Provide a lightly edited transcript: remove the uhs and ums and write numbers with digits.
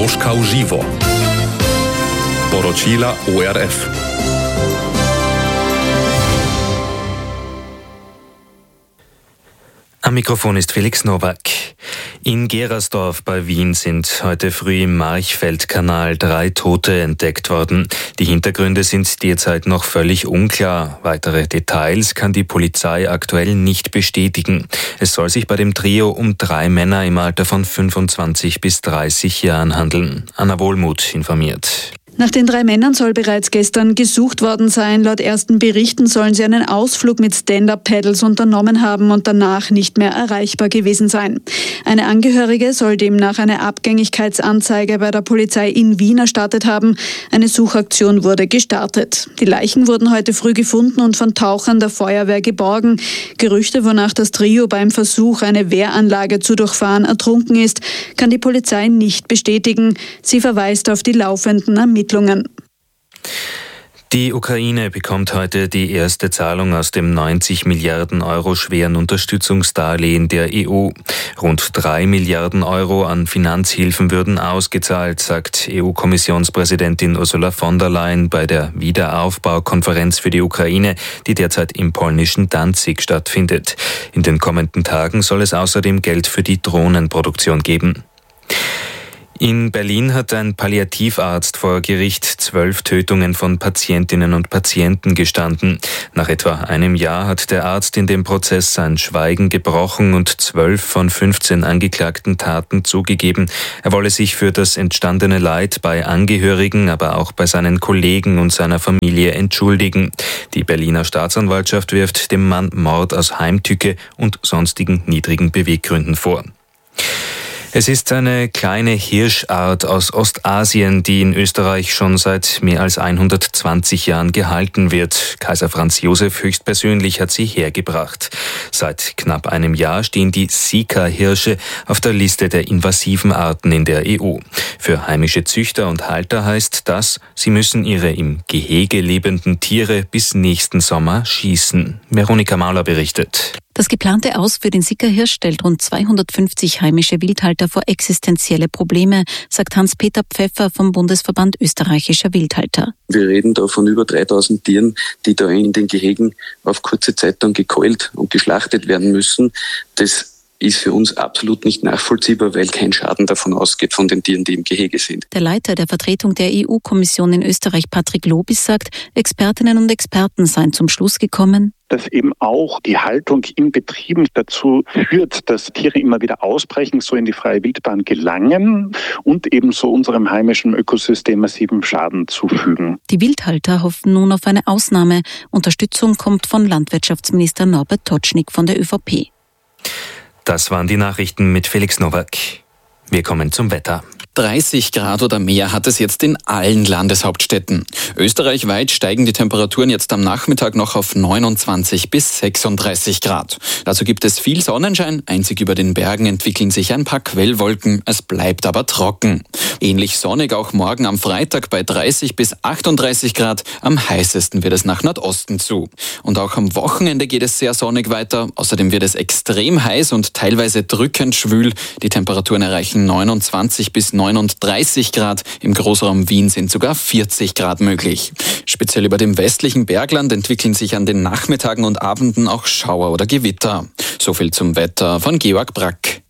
Troszka Uživo. Poročila ORF. Am Mikrofon ist Felix Nowak. In Gerersdorf bei Wien sind heute früh im Marchfeldkanal 3 Tote entdeckt worden. Die Hintergründe sind derzeit noch völlig unklar. Weitere Details kann die Polizei aktuell nicht bestätigen. Es soll sich bei dem Trio um 3 Männer im Alter von 25 bis 30 Jahren handeln. Anna Wohlmuth informiert. Nach den 3 Männern soll bereits gestern gesucht worden sein. Laut ersten Berichten sollen sie einen Ausflug mit Stand-Up-Paddles unternommen haben und danach nicht mehr erreichbar gewesen sein. Eine Angehörige soll demnach eine Abgängigkeitsanzeige bei der Polizei in Wien erstattet haben. Eine Suchaktion wurde gestartet. Die Leichen wurden heute früh gefunden und von Tauchern der Feuerwehr geborgen. Gerüchte, wonach das Trio beim Versuch, eine Wehranlage zu durchfahren, ertrunken ist, kann die Polizei nicht bestätigen. Sie verweist auf die laufenden Ermittlungen. Die Ukraine bekommt heute die erste Zahlung aus dem 90 Milliarden Euro schweren Unterstützungsdarlehen der EU. Rund 3 Milliarden Euro an Finanzhilfen würden ausgezahlt, sagt EU-Kommissionspräsidentin Ursula von der Leyen bei der Wiederaufbaukonferenz für die Ukraine, die derzeit im polnischen Danzig stattfindet. In den kommenden Tagen soll es außerdem Geld für die Drohnenproduktion geben. In Berlin hat ein Palliativarzt vor Gericht 12 Tötungen von Patientinnen und Patienten gestanden. Nach etwa einem Jahr hat der Arzt in dem Prozess sein Schweigen gebrochen und 12 von 15 angeklagten Taten zugegeben. Er wolle sich für das entstandene Leid bei Angehörigen, aber auch bei seinen Kollegen und seiner Familie entschuldigen. Die Berliner Staatsanwaltschaft wirft dem Mann Mord aus Heimtücke und sonstigen niedrigen Beweggründen vor. Es ist eine kleine Hirschart aus Ostasien, die in Österreich schon seit mehr als 120 Jahren gehalten wird. Kaiser Franz Josef höchstpersönlich hat sie hergebracht. Seit knapp einem Jahr stehen die Sika-Hirsche auf der Liste der invasiven Arten in der EU. Für heimische Züchter und Halter heißt das, sie müssen ihre im Gehege lebenden Tiere bis nächsten Sommer schießen. Veronika Mauler berichtet. Das geplante Aus für den Sika-Hirsch stellt rund 250 heimische Wildhalter vor existenzielle Probleme, sagt Hans-Peter Pfeffer vom Bundesverband österreichischer Wildhalter. Wir reden da von über 3000 Tieren, die da in den Gehegen auf kurze Zeit dann gekeult und geschlachtet werden müssen. Das ist für uns absolut nicht nachvollziehbar, weil kein Schaden davon ausgeht von den Tieren, die im Gehege sind. Der Leiter der Vertretung der EU-Kommission in Österreich, Patrick Lobis, sagt, Expertinnen und Experten seien zum Schluss gekommen, dass eben auch die Haltung in Betrieben dazu führt, dass Tiere immer wieder ausbrechen, so in die freie Wildbahn gelangen und ebenso unserem heimischen Ökosystem massiven Schaden zufügen. Die Wildhalter hoffen nun auf eine Ausnahme. Unterstützung kommt von Landwirtschaftsminister Norbert Totschnig von der ÖVP. Das waren die Nachrichten mit Felix Nowak. Wir kommen zum Wetter. 30 Grad oder mehr hat es jetzt in allen Landeshauptstädten. Österreichweit steigen die Temperaturen jetzt am Nachmittag noch auf 29 bis 36 Grad. Dazu gibt es viel Sonnenschein, einzig über den Bergen entwickeln sich ein paar Quellwolken, es bleibt aber trocken. Ähnlich sonnig auch morgen am Freitag bei 30 bis 38 Grad, am heißesten wird es nach Nordosten zu. Und auch am Wochenende geht es sehr sonnig weiter, außerdem wird es extrem heiß und teilweise drückend schwül. Die Temperaturen erreichen 29 bis 39 Grad, im Großraum Wien sind sogar 40 Grad möglich. Speziell über dem westlichen Bergland entwickeln sich an den Nachmittagen und Abenden auch Schauer oder Gewitter. So viel zum Wetter von Georg Brack.